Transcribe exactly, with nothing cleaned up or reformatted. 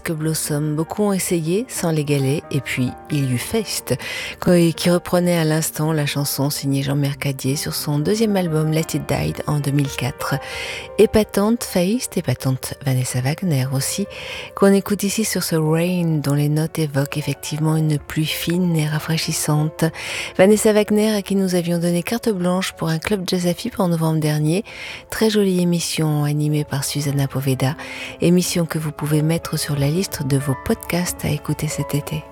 Black Blossom. Beaucoup ont essayé sans l'égaler, et puis il y eut Feist, qui reprenait à l'instant la chanson signée Jean Mercadier sur son deuxième album Let It Die en deux mille quatre. Épatante Feist, épatante Vanessa Wagner aussi, qu'on écoute ici sur ce Rain, dont les notes évoquent effectivement une pluie fine et rafraîchissante. Vanessa Wagner, à qui nous avions donné carte blanche pour un club Jazz à F I P en novembre dernier. Très jolie émission animée par Susanna Poveda, émission que vous pouvez mettre sur la liste de vos podcasts à écouter cet été.